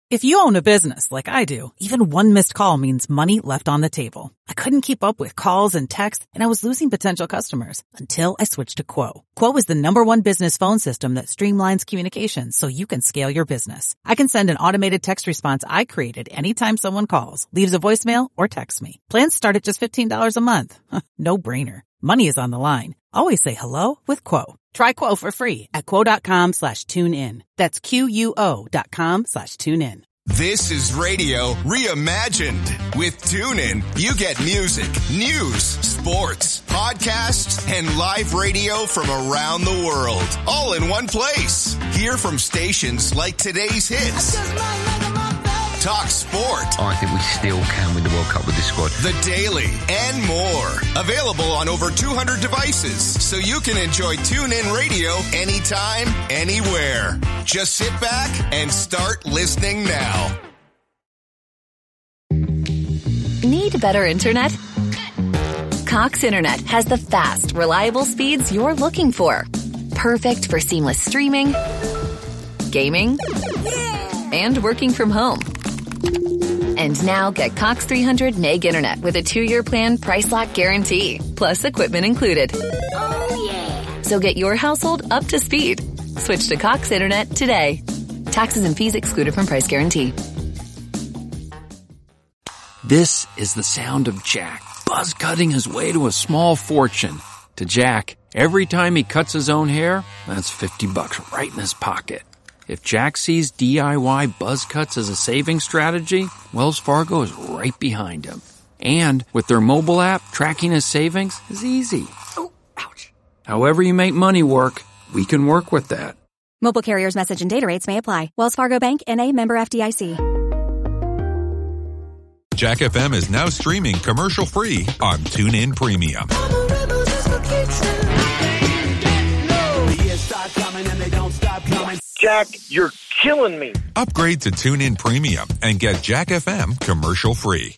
If you own a business like I do, even one missed call means money left on the table. I couldn't keep up with calls and texts, and I was losing potential customers until I switched to Quo. Quo is the #1 business phone system that streamlines communications so you can scale your business. I can send an automated text response I created anytime someone calls, leaves a voicemail, or texts me. Plans start at just $15 a month. No brainer. Money is on the line. Always say hello with Quo. Try Quo for free at quo.com/tunein. That's QUO.com/tunein. This is radio reimagined. With TuneIn, you get music, news, sports, podcasts, and live radio from around the world, all in one place. Hear from stations like today's hits. Talk sport. I think we still can win the World Cup with this squad. The Daily and more. Available on over 200 devices, so you can enjoy TuneIn Radio anytime, anywhere. Just sit back and start listening now. Need better internet? Cox Internet has the fast, reliable speeds you're looking for. Perfect for seamless streaming, gaming, and working from home. And now get Cox 300 meg internet with a 2-year plan price lock guarantee, plus equipment included. Oh, yeah. So get your household up to speed. Switch to Cox Internet today. Taxes and fees excluded from price guarantee. This is the sound of Jack, buzz cutting his way to a small fortune. To Jack, every time he cuts his own hair, that's $50 right in his pocket. If Jack sees DIY buzz cuts as a saving strategy, Wells Fargo is right behind him. And with their mobile app, tracking his savings is easy. Oh, ouch. However you make money work, we can work with that. Mobile carriers' message and data rates may apply. Wells Fargo Bank, N.A., member FDIC. Jack FM is now streaming commercial-free on TuneIn Premium. Jack, you're killing me. Upgrade to TuneIn Premium and get Jack FM commercial-free.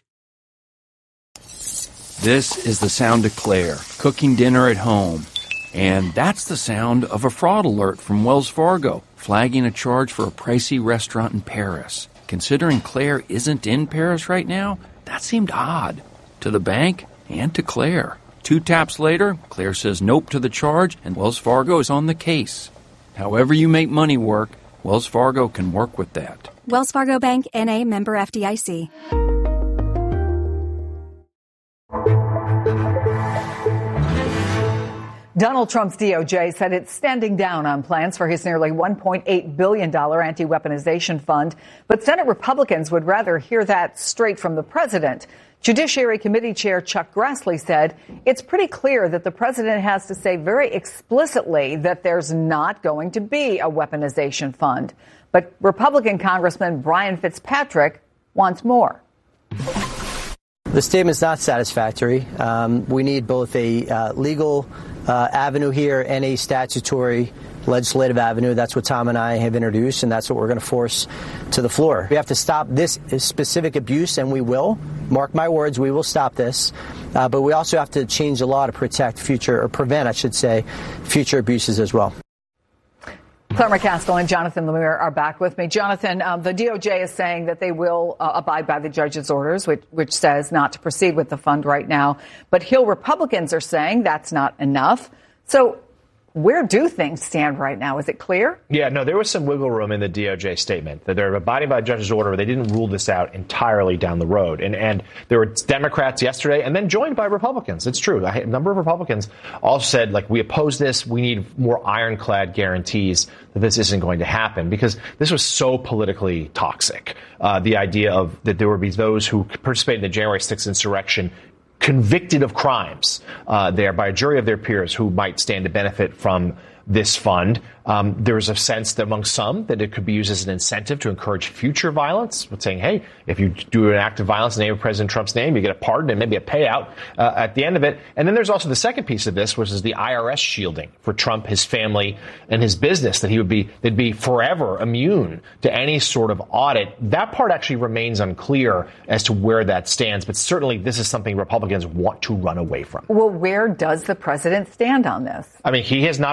This is the sound of Claire, cooking dinner at home. And that's the sound of a fraud alert from Wells Fargo, flagging a charge for a pricey restaurant in Paris. Considering Claire isn't in Paris right now, that seemed odd. To the bank and to Claire. 2 taps later, Claire says nope to the charge, and Wells Fargo is on the case. However you make money work, Wells Fargo can work with that. Wells Fargo Bank, N.A., member FDIC. Donald Trump's DOJ said it's standing down on plans for his nearly $1.8 billion anti-weaponization fund, but Senate Republicans would rather hear that straight from the president. Judiciary Committee Chair Chuck Grassley said it's pretty clear that the president has to say very explicitly that there's not going to be a weaponization fund. But Republican Congressman Brian Fitzpatrick wants more. The statement's not satisfactory. We need both a legal avenue here and a statutory legislative avenue. That's what Tom and I have introduced, and that's what we're going to force to the floor. We have to stop this specific abuse, and we will. Mark my words, we will stop this. But we also have to change the law to protect future, or prevent, I should say, future abuses as well. Claire McCaskill and Jonathan Lemire are back with me. Jonathan, the DOJ is saying that they will abide by the judge's orders, which says not to proceed with the fund right now. But Hill Republicans are saying that's not enough. So where do things stand right now? Is it clear? Yeah, no, there was some wiggle room in the DOJ statement that they're abiding by the judge's order. They didn't rule this out entirely down the road. And there were Democrats yesterday and then joined by Republicans. It's true. A number of Republicans also said, like, we oppose this. We need more ironclad guarantees that this isn't going to happen, because this was so politically toxic. The idea of that there would be those who participated in the January 6th insurrection convicted of crimes there by a jury of their peers who might stand to benefit from this fund. There was a sense that among some that it could be used as an incentive to encourage future violence, with saying, hey, if you do an act of violence in the name of President Trump's name, you get a pardon and maybe a payout at the end of it. And then there's also the second piece of this, which is the IRS shielding for Trump, his family, and his business, that they'd be forever immune to any sort of audit. That part actually remains unclear as to where that stands, but certainly this is something Republicans want to run away from. Well, where does the president stand on this? I mean, he has not abandoned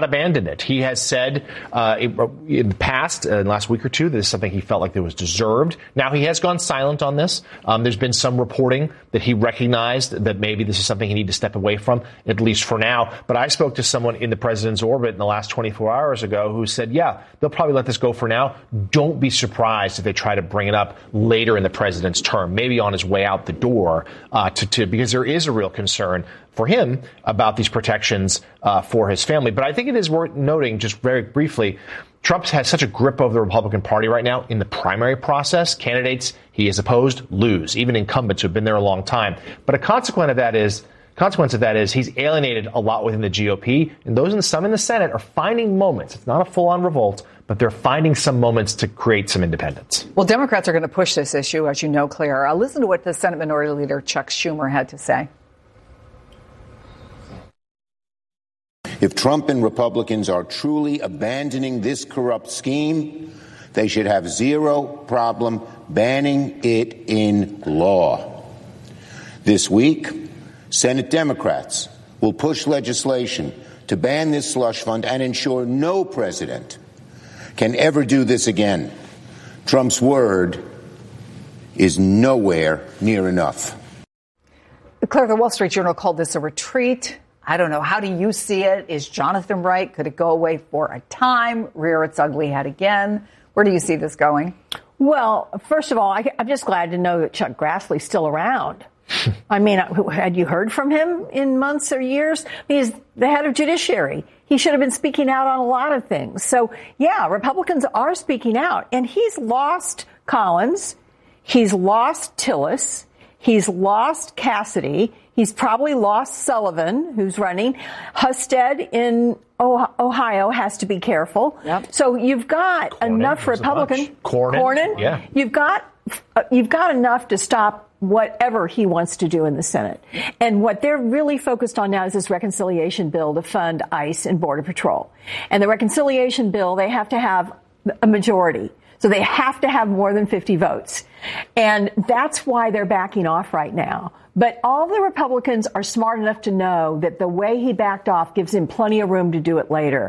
candidate. He has said in the past, in the last week or two, that this is something he felt like that was deserved. Now, he has gone silent on this. There's been some reporting that he recognized that maybe this is something he needs to step away from, at least for now. But I spoke to someone in the president's orbit in the last 24 hours ago who said, yeah, they'll probably let this go for now. Don't be surprised if they try to bring it up later in the president's term, maybe on his way out the door, because there is a real concern for him about these protections for his family. But I think it is worth noting, just very briefly, Trump has such a grip over the Republican Party right now in the primary process. Candidates he is opposed lose, even incumbents who have been there a long time. But a consequence of that is he's alienated a lot within the GOP, and some in the Senate are finding moments. It's not a full-on revolt, but they're finding some moments to create some independence. Well, Democrats are going to push this issue, as you know, Claire. Listen to what the Senate Minority Leader Chuck Schumer had to say. If Trump and Republicans are truly abandoning this corrupt scheme, they should have zero problem banning it in law. This week, Senate Democrats will push legislation to ban this slush fund and ensure no president can ever do this again. Trump's word is nowhere near enough. Claire, the Wall Street Journal called this a retreat. I don't know. How do you see it? Is Jonathan right? Could it go away for a time, rear its ugly head again? Where do you see this going? Well, first of all, I'm just glad to know that Chuck Grassley's still around. I mean, had you heard from him in months or years? He's the head of judiciary. He should have been speaking out on a lot of things. So, yeah, Republicans are speaking out. And he's lost Collins. He's lost Tillis. He's lost Cassidy. He's probably lost Sullivan, who's running. Husted in Ohio has to be careful. Yep. So you've got enough Republicans. Cornyn. Yeah. You've got enough to stop whatever he wants to do in the Senate. And what they're really focused on now is this reconciliation bill to fund ICE and Border Patrol. And the reconciliation bill, they have to have a majority. So they have to have more than 50 votes. And that's why they're backing off right now. But all the Republicans are smart enough to know that the way he backed off gives him plenty of room to do it later.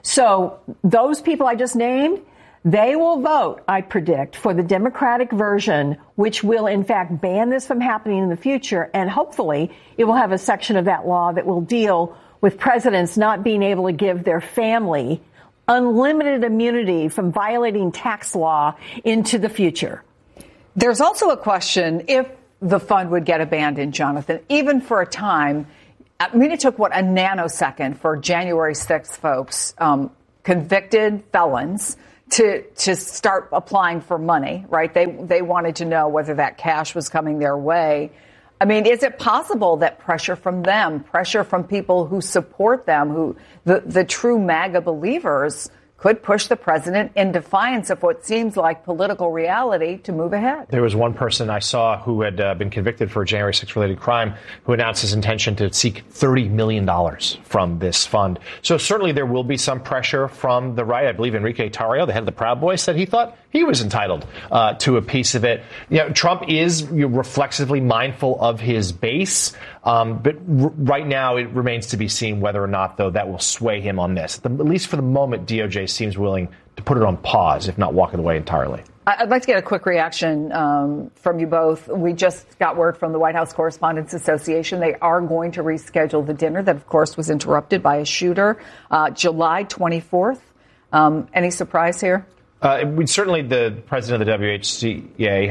So those people I just named, they will vote, I predict, for the Democratic version, which will, in fact, ban this from happening in the future. And hopefully it will have a section of that law that will deal with presidents not being able to give their family unlimited immunity from violating tax law into the future. There's also a question if the fund would get abandoned, Jonathan, even for a time. I mean, it took, a nanosecond for January 6th folks, convicted felons, to start applying for money, right? They wanted to know whether that cash was coming their way. I mean, is it possible that pressure from them, pressure from people who support them, who the true MAGA believers, could push the president in defiance of what seems like political reality to move ahead? There was one person I saw who had been convicted for a January 6th related crime who announced his intention to seek $30 million from this fund. So certainly there will be some pressure from the right. I believe Enrique Tarrio, the head of the Proud Boys, said he thought he was entitled to a piece of it. You know, Trump is reflexively mindful of his base. But right now, it remains to be seen whether or not, though, that will sway him on this. At least for the moment, DOJ seems willing to put it on pause, if not walk it away entirely. I'd like to get a quick reaction from you both. We just got word from the White House Correspondents Association. They are going to reschedule the dinner that, of course, was interrupted by a shooter, July 24th. Any surprise here? Certainly, the president of the WHCA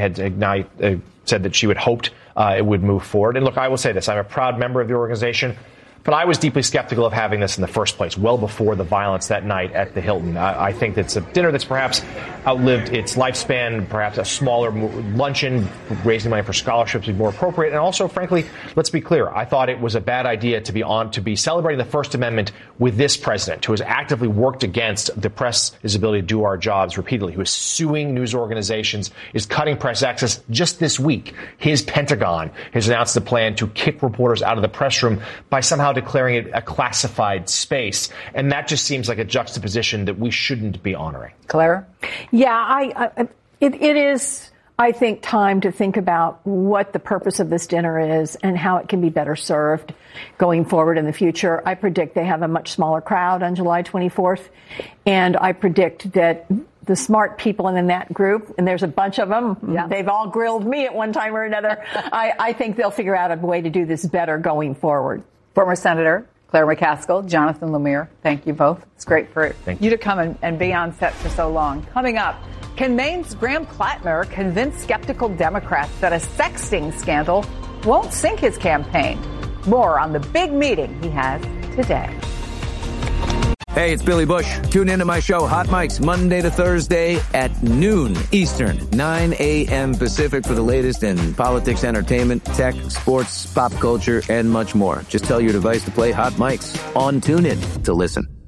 had said that she had hoped it would move forward. And look, I will say this. I'm a proud member of the organization, but I was deeply skeptical of having this in the first place, well before the violence that night at the Hilton. I think that's a dinner that's perhaps outlived its lifespan, perhaps a smaller luncheon, raising money for scholarships would be more appropriate. And also, frankly, let's be clear, I thought it was a bad idea to be celebrating the First Amendment with this president, who has actively worked against the press's ability to do our jobs repeatedly, who is suing news organizations, is cutting press access. Just this week, his Pentagon has announced a plan to kick reporters out of the press room by somehow declaring it a classified space. And that just seems like a juxtaposition that we shouldn't be honoring. Claire? Yeah, it is I think, time to think about what the purpose of this dinner is and how it can be better served going forward in the future. I predict they have a much smaller crowd on July 24th, and I predict that the smart people in that group, and there's a bunch of them, they've all grilled me at one time or another, I think they'll figure out a way to do this better going forward. Former Senator Claire McCaskill, Jonathan Lemire, thank you both. It's great for you to come and be on set for so long. Coming up, can Maine's Graham Plattner convince skeptical Democrats that a sexting scandal won't sink his campaign? More on the big meeting he has today. Hey, it's Billy Bush. Tune into my show, Hot Mics, Monday to Thursday at noon Eastern, 9 a.m. Pacific for the latest in politics, entertainment, tech, sports, pop culture, and much more. Just tell your device to play Hot Mics on TuneIn to listen.